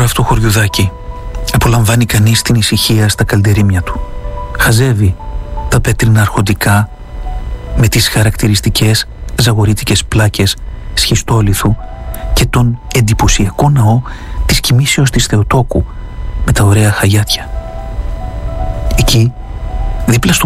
αυτό χωριουδάκι απολαμβάνει κανείς την ησυχία στα καλντερίμια του. Χαζεύει τα πέτρινα αρχοντικά με τις χαρακτηριστικές ζαγορίτικες πλάκες σχιστόλιθου και τον εντυπωσιακό ναό της Κοιμήσεως της Θεοτόκου με τα ωραία χαγιάτια. Εκεί, δίπλα στο